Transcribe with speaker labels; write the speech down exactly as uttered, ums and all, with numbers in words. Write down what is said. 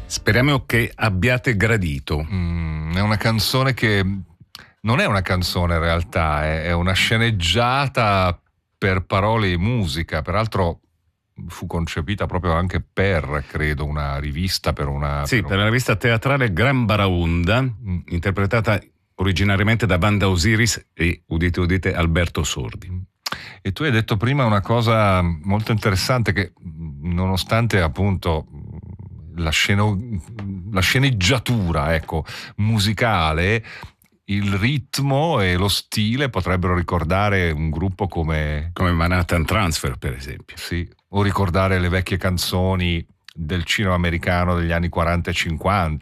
Speaker 1: Speriamo che abbiate gradito.
Speaker 2: Mm, è una canzone che non è una canzone in realtà, è, è una sceneggiata per parole e musica, peraltro fu concepita proprio anche per, credo, una rivista, per una...
Speaker 1: Sì,
Speaker 2: per,
Speaker 1: per la rivista teatrale Gran Baraonda, mm. interpretata originariamente da Banda Osiris e, udite udite, Alberto Sordi.
Speaker 2: E tu hai detto prima una cosa molto interessante, che nonostante appunto la, sceno, la sceneggiatura, ecco, musicale, il ritmo e lo stile potrebbero ricordare un gruppo come...
Speaker 1: come Manhattan Transfer, per esempio.
Speaker 2: Sì, o ricordare le vecchie canzoni del cinema americano degli anni quaranta e cinquanta.